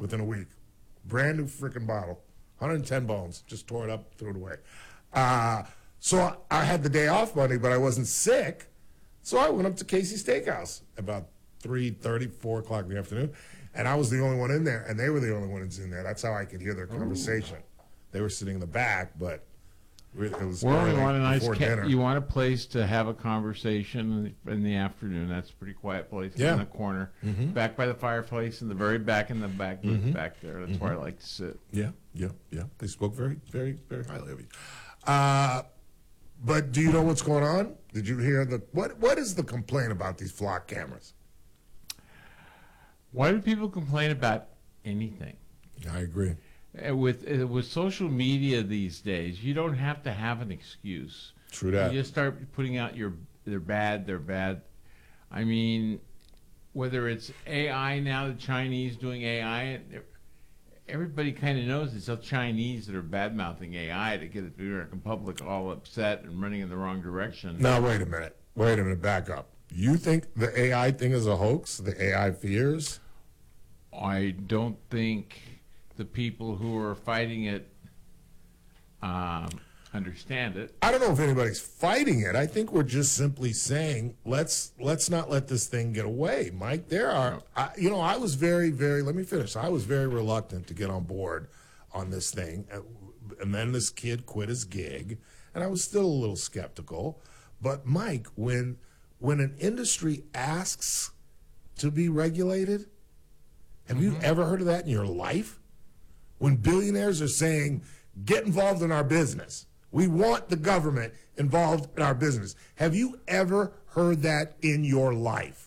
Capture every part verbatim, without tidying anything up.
within a week. Brand new freaking bottle. one hundred ten bones. Just tore it up, threw it away. Uh, so I had the day off Monday, but I wasn't sick. So I went up to Casey's Steakhouse about three thirty, four o'clock in the afternoon, and I was the only one in there, and they were the only ones in there. That's how I could hear their conversation. Ooh. They were sitting in the back, but it was well, you want a nice ca- dinner. You want a place to have a conversation in the afternoon. That's a pretty quiet place yeah. in the corner, mm-hmm. back by the fireplace, in the very back in the back mm-hmm. back there. That's mm-hmm. where I like to sit. Yeah, yeah, yeah. They spoke very, very, very highly of you. Uh, but do you know what's going on? Did you hear the what? What is the complaint about these flock cameras? Why do people complain about anything? I agree. Uh, with uh, with social media these days, you don't have to have an excuse. True that. You just start putting out your they're bad, they're bad. I mean, whether it's A I now, the Chinese doing A I, everybody kind of knows it's the Chinese that are bad-mouthing A I to get the American public all upset and running in the wrong direction. Now, wait a minute. Wait a minute. Back up. You think the A I thing is a hoax? The A I fears? I don't think the people who are fighting it um, understand it. I don't know if anybody's fighting it. I think we're just simply saying let's let's not let this thing get away, Mike. There are, I, you know, I was very, very. Let me finish. I was very reluctant to get on board on this thing, and then this kid quit his gig, and I was still a little skeptical. But Mike, when when an industry asks to be regulated, have mm-hmm. you ever heard of that in your life? When billionaires are saying, get involved in our business. We want the government involved in our business. Have you ever heard that in your life?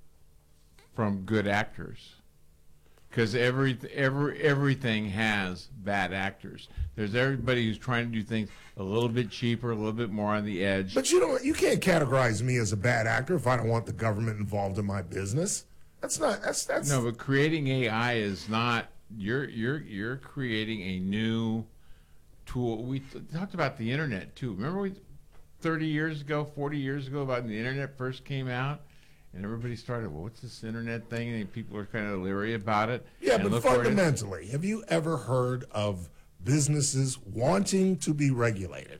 From good actors. Because every, every, everything has bad actors. There's everybody who's trying to do things a little bit cheaper, a little bit more on the edge. But you don't, you can't categorize me as a bad actor if I don't want the government involved in my business. That's not, that's, that's. No, but creating A I is not, you're, you're, you're creating a new tool. We th- talked about the internet too. Remember we, thirty years ago, forty years ago, about when the internet first came out? And everybody started, well, what's this internet thing? And people are kind of leery about it. Yeah, and but fundamentally, have you ever heard of businesses wanting to be regulated?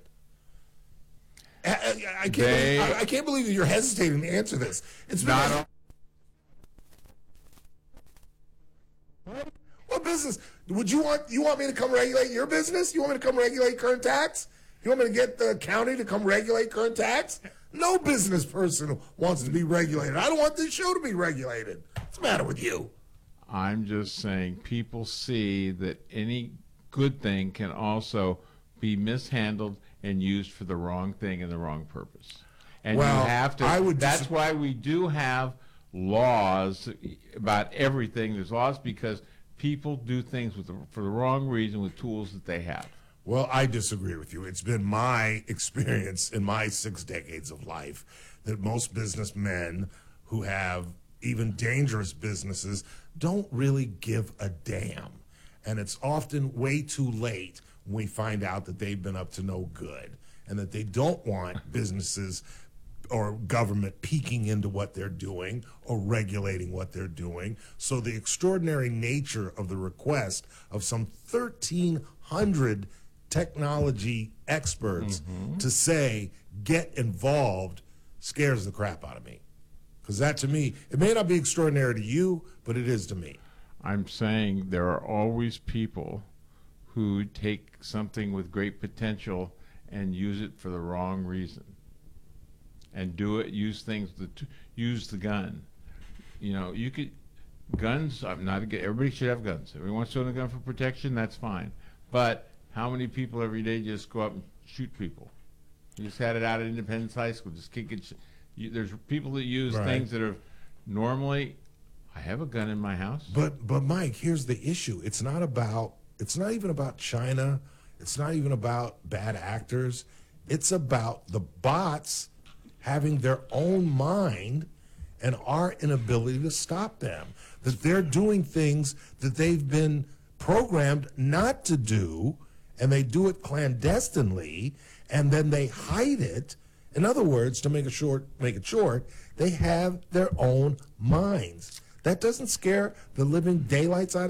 I, I, I, can't, they, believe, I, I can't believe that you're hesitating to answer this. It's not because, what? What business? Would you want, you want me to come regulate your business? You want me to come regulate current tax? You want me to get the county to come regulate current tax? No business person wants to be regulated. I don't want this show to be regulated. What's the matter with you? I'm just saying people see that any good thing can also be mishandled and used for the wrong thing and the wrong purpose. And well, you have to, I would that's dis- why we do have laws about everything. There's laws because people do things with the, for the wrong reason with tools that they have. Well, I disagree with you. It's been my experience in my six decades of life that most businessmen who have even dangerous businesses don't really give a damn. And it's often way too late when we find out that they've been up to no good and that they don't want businesses or government peeking into what they're doing or regulating what they're doing. So the extraordinary nature of the request of some thirteen hundred technology experts mm-hmm. to say, get involved, scares the crap out of me. Because that, to me, it may not be extraordinary to you, but it is to me. I'm saying there are always people who take something with great potential and use it for the wrong reason. And do it, use things, that, use the gun. You know, you could, guns, I'm not, everybody should have guns. Everyone wants to own a gun for protection, that's fine. But how many people every day just go up and shoot people? You just had it out at Independence High School, just kick it. You, there's people that use right. things that are normally, I have a gun in my house. But, but Mike, here's the issue. It's not about, it's not even about China. It's not even about bad actors. It's about the bots having their own mind and our inability to stop them. That they're doing things that they've been programmed not to do, and they do it clandestinely, and then they hide it. In other words, to make it short, make it short, they have their own minds. That doesn't scare the living daylights out of